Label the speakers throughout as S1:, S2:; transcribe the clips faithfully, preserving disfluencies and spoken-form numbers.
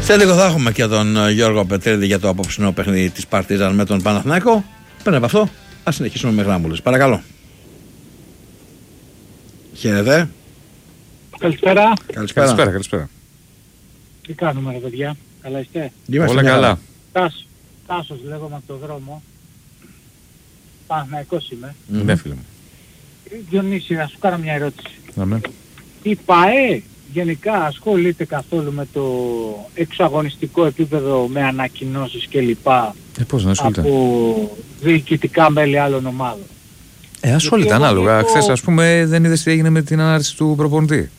S1: Σε λίγο θα έχουμε και τον Γιώργο Πετρίδη για το απόψινό παιχνίδι της Παρτίζαν με τον Παναθηναϊκό. Πριν από αυτό, ας συνεχίσουμε με γράμμουλες. Παρακαλώ. Χαίρετε.
S2: Καλησπέρα.
S1: Καλησπέρα.
S3: Καλησπέρα, καλησπέρα.
S2: Τι κάνουμε ρε παιδιά, καλά είστε?
S1: Είμαστε
S3: όλα καλά.
S2: Τάσος, Τάσος λέγομαι από το δρόμο. Παναθηναϊκός είμαι.
S3: Mm. Ναι φίλε μου.
S2: Διονύση, να σου κάνω μια ερώτηση.
S3: Αμέ.
S2: Η ΠΑΕ γενικά ασχολείται καθόλου με το εξωαγωνιστικό επίπεδο, με ανακοινώσεις κλπ.
S3: Ε, πώς να ασχολείται.
S2: Από διοικητικά μέλη άλλων ομάδων?
S3: Ε, ασχολείται ανάλογα. Χθες ας πούμε δεν είδες τι έγινε με την ανάρτηση του προπονητή.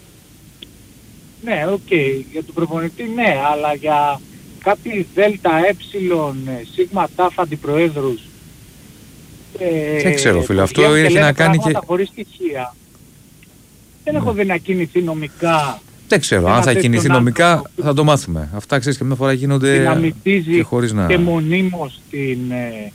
S2: Ναι, οκ, okay. Για τον προπονητή ναι, αλλά για κάποιοι δέλτα έψιλον, σίγμα τάφ αντιπροέδρους. Ε,
S3: δεν ξέρω φίλε, αυτό έχει να κάνει και...
S2: χωρίς στοιχεία. Δεν έχω δει να κινηθεί νομικά.
S3: Δεν ξέρω, αν θα κινηθεί νομικά άνθρωπο, θα το μάθουμε. Αυτά ξέρεις και μια φορά γίνονται
S2: δυναμητίζει
S3: και χωρίς να...
S2: και μονίμως την... Ε,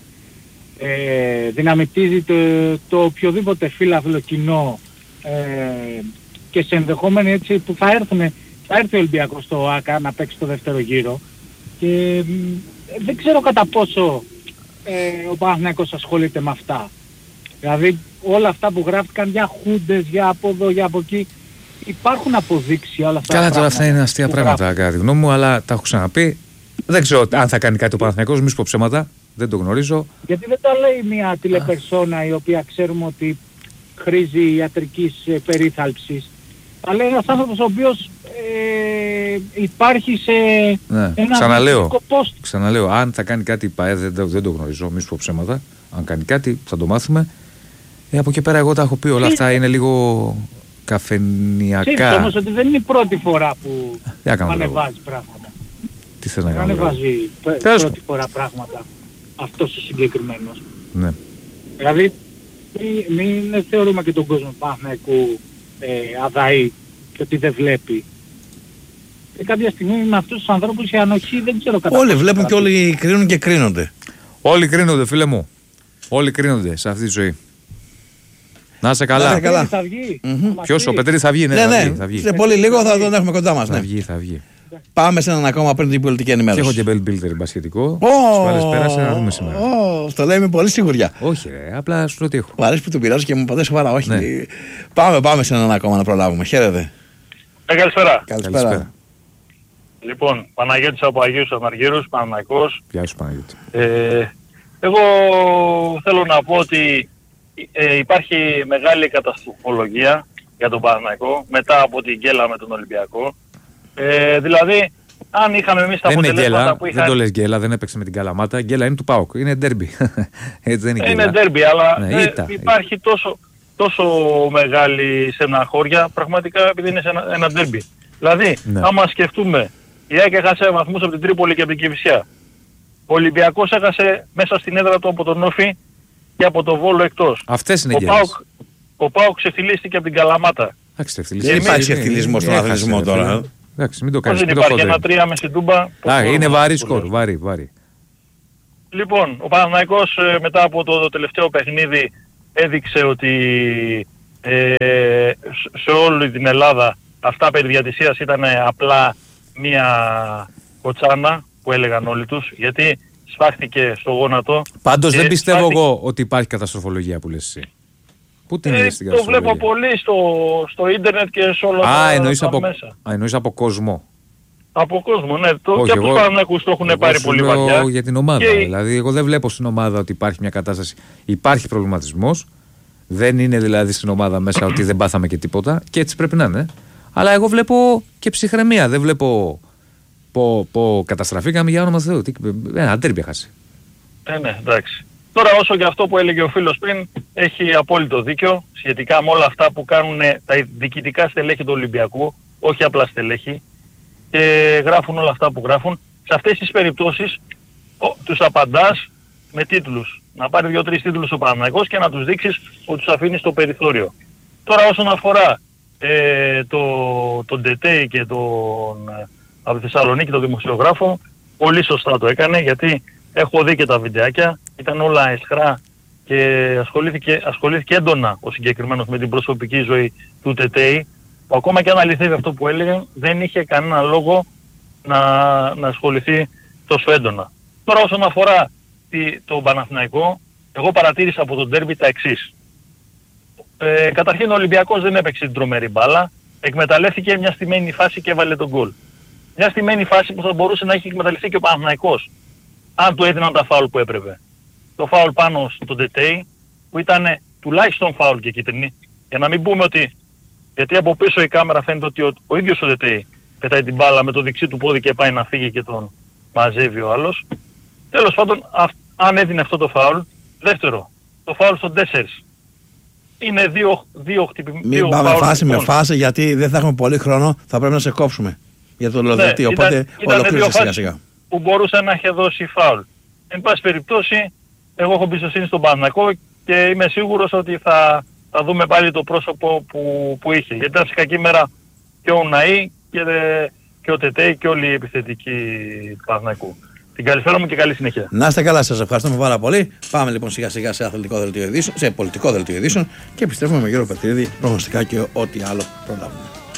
S2: ε, δυναμητίζει το, το οποιοδήποτε φύλαθλο κοινό ε, και σε ενδεχόμενοι έτσι που θα έρθουν, θα έρθει ο Ολυμπιακός στο ΆΚΑ να παίξει το δεύτερο γύρο και ε, δεν ξέρω κατά πόσο ε, ο Παναθηναϊκός ασχολείται με αυτά. Δηλαδή όλα αυτά που γράφτηκαν για χούντες, για από εδώ, για από εκεί, υπάρχουν αποδείξεις όλα αυτά.
S3: Καλά τώρα αυτά είναι αστεία πράγματα κατά τη γνώμη μου, αλλά τα έχω ξαναπεί. Δεν ξέρω αν θα κάνει κάτι ο Παναθηναϊκός, μη σου πω ψέματα, δεν το γνωρίζω.
S2: Γιατί δεν τα λέει μια τηλεπερσόνα η οποία ξέρουμε ότι χρήζει ιατρικής περίθαλψης. Τα λέει ένας άνθρωπος ο οποίος ε, υπάρχει σε
S3: ναι.
S2: ένα
S3: ξαναλέω, ξαναλέω, αν θα κάνει κάτι η ΠΑΕ δεν, δεν το γνωρίζω, μη σου πω ψέματα. Αν κάνει κάτι θα το μάθουμε. Ε, από εκεί πέρα εγώ τα έχω πει όλα αυτά είναι λίγο καφενιακά. Ξέρεις
S2: όμως ότι δεν είναι η πρώτη φορά που ανεβάζει
S3: λόγο.
S2: πράγματα.
S3: Τι θες να κάνω?
S2: Ανεβάζει πρώτη φορά πράγματα αυτός ο συγκεκριμένος.
S3: Ναι.
S2: Δηλαδή μην, μην θεωρούμε και τον κόσμο Παναθηναϊκού ε, αδαή και ότι δεν βλέπει. Και κάποια στιγμή με αυτούς τους ανθρώπους η ανοχή δεν ξέρω κατά.
S1: Όλοι βλέπουν και όλοι κρίνουν και κρίνονται.
S3: Όλοι κρίνονται φίλε μου. Όλοι κρίνονται σε αυτή τη ζωή. Να είσαι καλά.
S1: Να καλά.
S2: Θα βγει.
S3: Mm-hmm. Ποιος ο Πετρίδης θα βγει, ναι,
S1: ναι,
S3: θα
S1: ναι.
S3: βγει, θα βγει.
S1: Σε πολύ λίγο θα τον έχουμε κοντά μας.
S3: Θα
S1: ναι.
S3: βγει, θα βγει.
S1: Πάμε σε έναν ακόμα πριν την πολιτική ενημέρωση.
S3: Και έχω και μπέλ-μπίλτερ μπασχετικό.
S1: Oh,
S3: Σου άρεσε πέρασε να δούμε σήμερα.
S1: Oh, στο λέει με πολύ σιγουριά.
S3: Όχι ρε, απλά σου λέω τι έχω.
S1: Μου αρέσει που τον πειράζω και μου πατάει σοβαρά. Όχι.
S3: Ναι.
S1: Πάμε, πάμε σε έναν ακόμα να προλάβουμε. Χαίρετε.
S4: Ε, καλησπέρα.
S1: Καλησπέρα. Καλησπέρα.
S4: Λοιπόν, Παναγιώτης από Αγίους Αναργύρους, Παναθηναϊκός.
S3: Γεια σου Παναγιώτη.
S4: Ε, εγώ θέλω να πω ότι ε, υπάρχει μεγάλη καταστροφολογία για τον Παναθηναϊκό μετά από την γκέλα με τον Ολυμπιακό. Ε, δηλαδή, αν είχαμε εμείς τα
S3: δεν
S4: αποτελέσματα
S3: γκέλα,
S4: που είχαν...
S3: Δεν το λες γκέλα, δεν έπαιξε με την Καλαμάτα. Γκέλα είναι του ΠΑΟΚ, είναι ντέρμπι. Έτσι δεν είναι γκέλα.
S4: Είναι ντέρμπι, αλλά
S3: ναι,
S4: ε,
S3: ήτα,
S4: υπάρχει ήτα. Τόσο, τόσο μεγάλη στεναχώρια πραγματικά επειδή είναι ένα, ένα ντέρμπι. Δηλαδή, ναι. άμα σκεφτούμε, η ΑΕΚ έχασε βαθμούς από την Τρίπολη και από την Κηφισιά. Ο Ολυμπιακός έχασε μέσα στην έδρα του από τον Όφη και από τον Βόλο εκτός.
S3: Αυτές είναι
S4: ο
S3: γκέλες.
S4: ΠΑΟΚ, ο ΠΑΟΚ ξεφτυλίστηκε από την Καλαμάτα.
S1: Δεν υπάρχει ξεφτυλισμό στον αθλητισμό τώρα.
S3: Εντάξει, μην το κάνεις.
S4: Δεν υπάρχει ένα τρία με στην Τούμπα.
S3: Α, είναι βαρύ σκορ, βαρύ, βαρύ.
S4: Λοιπόν, ο Παναθηναϊκός μετά από το τελευταίο παιχνίδι έδειξε ότι ε, σε όλη την Ελλάδα αυτά περί διατησίας ήταν απλά μία κοτσάνα που έλεγαν όλοι τους, γιατί σφάχτηκε στο γόνατο.
S3: Πάντως δεν πιστεύω
S4: σφάχτηκε...
S3: εγώ ότι υπάρχει καταστροφολογία που λες εσύ. Πού την
S4: ε,
S3: είδες την
S4: το
S3: καταστροφολογία?
S4: βλέπω πολύ στο, στο ίντερνετ και σε όλα
S3: Α,
S4: τα,
S3: εννοείς
S4: τα
S3: από,
S4: μέσα.
S3: Α, εννοείς από κόσμο.
S4: Από κόσμο, ναι. Το,
S3: Όχι,
S4: και από τους Παναθηναϊκούς το έχουν πάρει πολύ βαριά.
S3: Για την ομάδα.
S4: Και...
S3: Δηλαδή, εγώ δεν βλέπω στην ομάδα ότι υπάρχει μια κατάσταση. Υπάρχει προβληματισμός. Δεν είναι δηλαδή στην ομάδα μέσα ότι δεν πάθαμε και τίποτα. Και έτσι πρέπει να είναι. Αλλά εγώ βλέπω και ψυχραιμία. Δεν βλέπω πω, πω καταστραφήκαμε για όνομα Θεού. Ένα τέρμπι χάσει.
S4: Ε, ναι, εντάξει. Τώρα όσο και αυτό που έλεγε ο φίλος πριν, έχει απόλυτο δίκιο σχετικά με όλα αυτά που κάνουν τα διοικητικά στελέχη του Ολυμπιακού, όχι απλά στελέχη, και γράφουν όλα αυτά που γράφουν. Σε αυτές τις περιπτώσεις ο, τους απαντάς με τίτλους. Να πάρει δύο-τρεις τίτλους ο Παναθηναϊκός και να τους δείξεις ότι τους αφήνεις στο περιθώριο. Τώρα όσον αφορά ε, το, τον Τετέι και τον από τη Θεσσαλονίκη, τον δημοσιογράφο, πολύ σωστά το έκανε, γιατί έχω δει και τα βιντεάκια, ήταν όλα αισχρά και ασχολήθηκε, ασχολήθηκε έντονα ο συγκεκριμένος με την προσωπική ζωή του Τετέι, που ακόμα και αν αληθεύει αυτό που έλεγε, δεν είχε κανένα λόγο να, να ασχοληθεί τόσο έντονα. Τώρα όσον αφορά τη, το Παναθηναϊκό, εγώ παρατήρησα από τον ντέρμπι τα εξής. Ε, καταρχήν ο Ολυμπιακός δεν έπαιξε την τρομερή μπάλα, εκμεταλλεύτηκε μια στημένη φάση και έβαλε τον γκολ. Μια στημένη φάση που θα μπορούσε να έχει εκμεταλλευτεί και ο Παναθηναϊκός, αν του έδιναν τα φάουλ που έπρεπε. Το φάουλ πάνω στον Τετέι, που ήταν τουλάχιστον φάουλ και κίτρινη, για να μην πούμε ότι, γιατί από πίσω η κάμερα φαίνεται ότι ο, ο ίδιος ο Τετέι πετάει την μπάλα με το δεξί του πόδι και πάει να φύγει και τον μαζεύει ο άλλος. Τέλος πάντων, α, αν έδινε αυτό το φάουλ. Δεύτερο, το φάουλ στον τέσσερις. Είναι δύο, δύο χτυπημένοι.
S1: Μην πάμε φάση με φάση, γιατί δεν θα έχουμε πολύ χρόνο, θα πρέπει να σε κόψουμε για το λοδευτή, ναι, οπότε ολοκλήρωσε σιγά σιγά.
S4: Που μπορούσε να είχε δώσει φάουλ. Εν πάση περιπτώσει, εγώ έχω εμπιστοσύνη στον Παναθηναϊκό και είμαι σίγουρος ότι θα, θα δούμε πάλι το πρόσωπο που, που είχε. Γιατί ήταν σε κακή μέρα και ο Ναΐ και, και ο Τετέι και όλοι οι επιθετικοί του Παναθηναϊκού. Την καλησπέρα μου και καλή συνέχεια.
S1: Να είστε καλά, σας ευχαριστούμε πάρα πολύ. Πάμε λοιπόν σιγά σιγά σε αθλητικό δελτίο ειδήσεων, σε πολιτικό δελτίο ειδήσεων και επιστρέφουμε με Γιώργο Πετρίδη, προγνωστικά και ό,τι άλλο προλάβουμε.